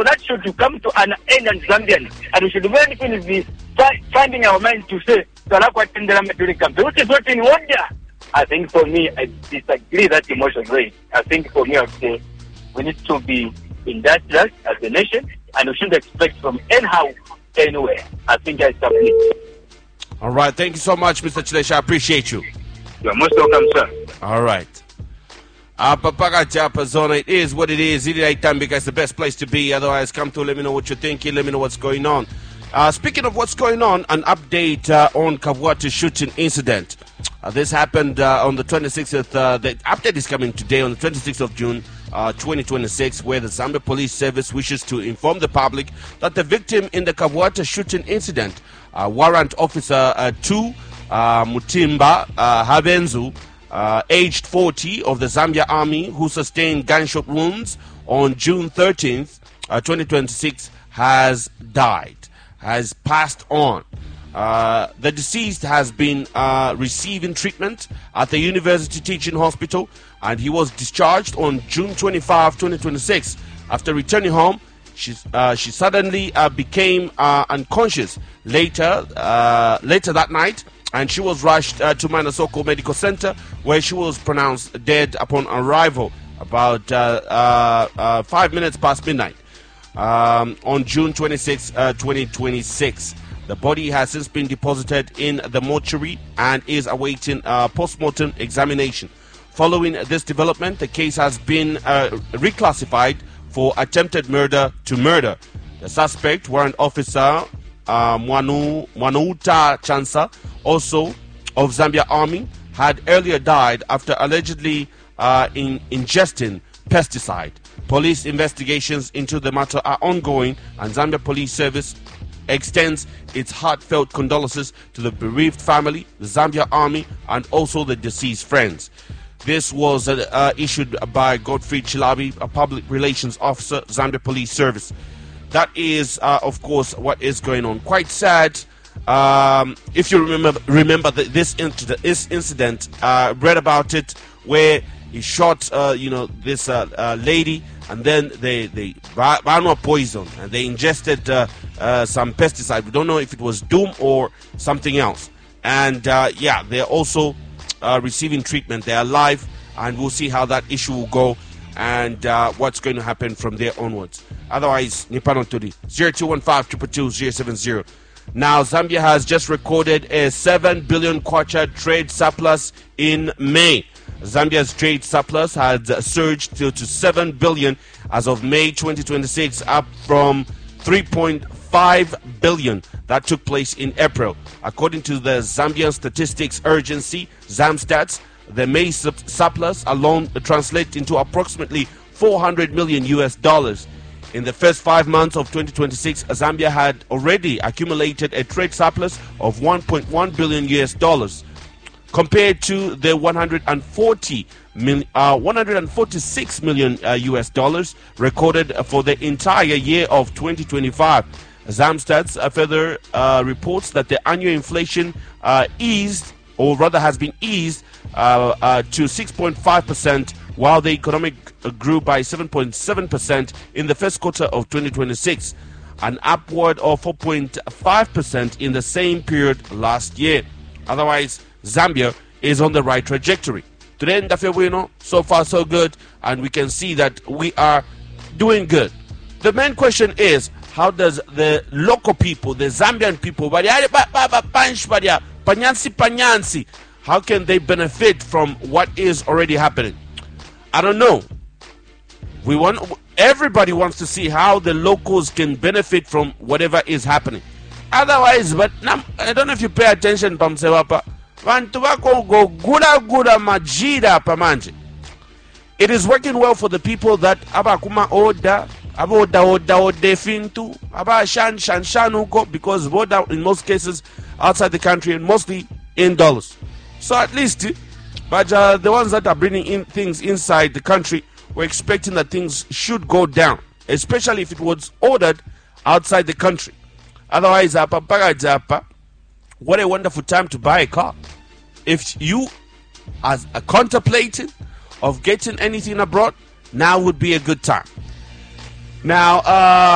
that should come to an end in Zambian. And we should very be finding our mind to say, during campaign, which is not in order. I think for me, I disagree that emotion rate. I think for me, I would say we need to be industrious as a nation, and we shouldn't expect from anyhow, anywhere. I think I submit. All right. Thank you so much, Mr. Chilesha. I appreciate you. You are most welcome, sir. All right. Papaka Zona, it is what it is. Itambika is the best place to be. Otherwise, come to let me know what you're thinking. Let me know what's going on. Speaking of what's going on, an update on Kabwatu shooting incident. This happened on the 26th. The update is coming today on the 26th of June, 2026, where the Zambia Police Service wishes to inform the public that the victim in the Kabwatu shooting incident, Warrant Officer 2 Mutimba Habenzu, aged 40, of the Zambia Army, who sustained gunshot wounds on June 13th, 2026, has died, has passed on. The deceased has been receiving treatment at the University Teaching Hospital, and he was discharged on June 25, 2026. After returning home, she suddenly became unconscious later that night, and she was rushed to Manasoko Medical Center, where she was pronounced dead upon arrival about 5 minutes past midnight on June 26, 2026. The body has since been deposited in the mortuary and is awaiting post-mortem examination. Following this development, the case has been reclassified for attempted murder to murder. The suspect, Warrant Officer Mwanuta Chansa, also of Zambia Army, had earlier died after allegedly ingesting pesticide. Police investigations into the matter are ongoing, and Zambia Police Service extends its heartfelt condolences to the bereaved family, the Zambia Army, and also the deceased friends. This was issued by Godfrey Chilabi, a public relations officer, Zambia Police Service. That is, of course, what is going on. Quite sad. If you remember this incident, read about it, where he shot, this lady, and then they ran poison, and they ingested some pesticide. We don't know if it was Doom or something else. And they're also receiving treatment. They're alive, and we'll see how that issue will go and what's going to happen from there onwards. Otherwise, Nipano Turi 0215-222-070. Now, Zambia has just recorded a 7 billion kwacha trade surplus in May. Zambia's trade surplus had surged to 7 billion as of May 2026, up from 3.5 billion that took place in April. According to the Zambian Statistics Agency, ZamStats, the May surplus alone translates into approximately $400 million. In the first 5 months of 2026, Zambia had already accumulated a trade surplus of $1.1 billion, compared to the $146 million recorded for the entire year of 2025. ZamStats further reports that the annual inflation eased, or rather has been eased to 6.5%, while the economic grew by 7.7% in the first quarter of 2026, an upward of 4.5% in the same period last year. Otherwise, Zambia is on the right trajectory. Today in Dafewino, so far so good, and we can see that we are doing good. The main question is, how does the local people, the Zambian people, how can they benefit from what is already happening? I don't know. Everybody wants to see how the locals can benefit from whatever is happening. Otherwise, but I don't know if you pay attention, Pamsewapa. It is working well for the people that because order in most cases outside the country and mostly in dollars. So at least, but the ones that are bringing in things inside the country, we're expecting that things should go down, especially if it was ordered outside the country. Otherwise, what a wonderful time to buy a car. If you are contemplating of getting anything abroad, now would be a good time. Now,